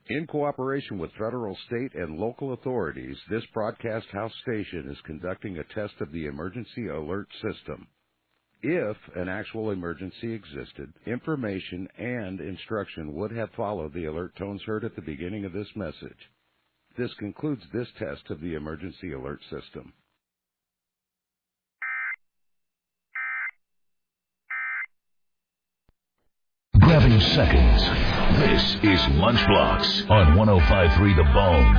In cooperation with federal, state, and local authorities, this broadcast house station is conducting a test of the emergency alert system. If an actual emergency existed, information and instruction would have followed the alert tones heard at the beginning of this message. This concludes this test of the emergency alert system. Grabbing seconds. This is Lunchblocks on 105.3 The Bone.